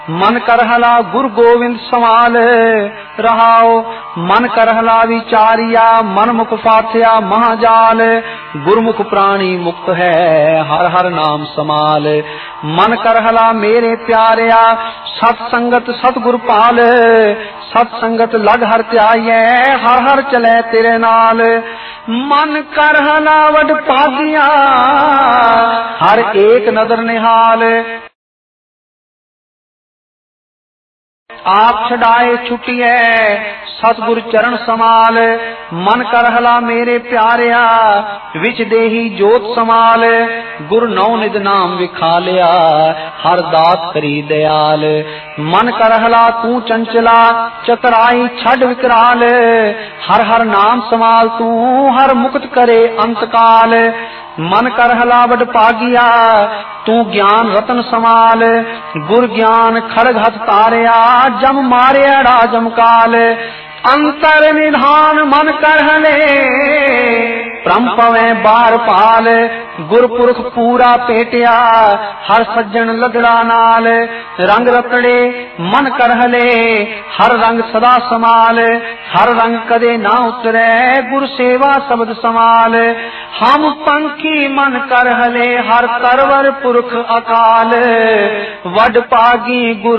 मन करहला गुरु गोविंद समाल रहाओ। मन करहला विचारिया मन मुख पाथया महाजाल। गुरमुख प्राणी मुक्त है हर हर नाम समाल। मन करहला मेरे प्यारिया सत्संगत सतगुर पाल। सत्संगत लग हर त्याये हर हर चले तेरे नाल। मन करहला वड पागिया हर एक नदर निहाल। आप छड़ाए छुटिए सतगुर चरण समाल। मन करहला मेरे प्यारिया विच देही जोत समाल। गुर नौ निज नाम विखालिया हर दात करी दयाल। मन करहला तू चंचला चतुराई छड़ विकराल। हर हर नाम समाल तू हर मुक्त करे अंतकाल। मन करहला वड पागिया तू ज्ञान रतन समाल। गुर ज्ञान खड़ग हथ तारिया जम मारिया जमकाल। अंतर निधान मन करहले प्रम पवे बार पाल। गुरपुरख पूरा पेटिया हर सज्जन लदड़ा नाल। रंग रतड़े मन करहले हर रंग सदा समाल। हर रंग कदे ना उतरे गुर सेवा शब्द समाल। हम पंखी मन करहले हर तरवर पुरख अकाल। वड पागी गुर